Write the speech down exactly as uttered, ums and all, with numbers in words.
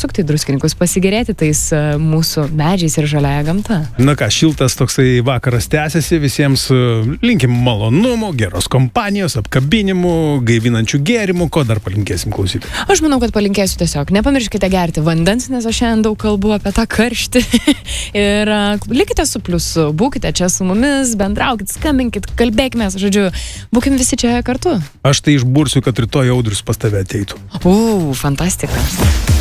užsukti į Druskininkus, pasigėrėti tais mūsų medžiais ir žaliaja gamta. Na ką, šiltas toksai vakaras tęsiasi, visiems linkim malonumų, geros kompanijos, apkabinimų, gaivinančių gėrimų, ko dar palinkėsim klausyti. Aš manau, kad palinkėsiu tiesiog, nepamirškite gerti vandens, nes aš šiandien daug kalbu apie tą karštį. Ir uh, likite su pliusu, būkite čia su mumis, bendraukit, skambinkit, kalbėkime, žodžiu, būkim visi čia kartu. Aš tai išbursiu, kad rytoj Audrius pas tave ateitų. U, fantastika.